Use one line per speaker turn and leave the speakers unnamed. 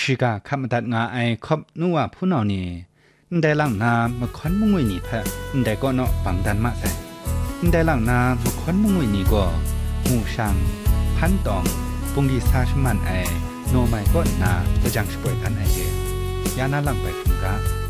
是个看不得我爱可努啊ผู้นอนี่ได้หลังนามาค้อนมุงวยนี่แท้ได้ก็เนาะปังดันมาใส่ได้หลังนามาค้อนมุงวยนี่ก็หูช่างพันตองปุงดีซาชมันไอโนไม่ก็นาจะจังช่วยพันไอเดียยานาหลังไปถึงกะ